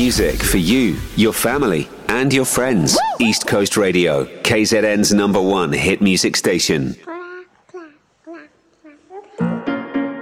music for you, your family, and your friends. East Coast Radio, KZN's #1 hit music station.